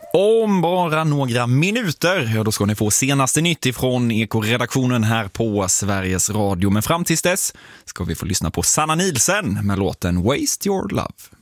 Om bara några minuter, då ska ni få senaste nytt ifrån Eko-redaktionen här på Sveriges Radio. Men fram tills dess ska vi få lyssna på Sanna Nielsen med låten Waste Your Love.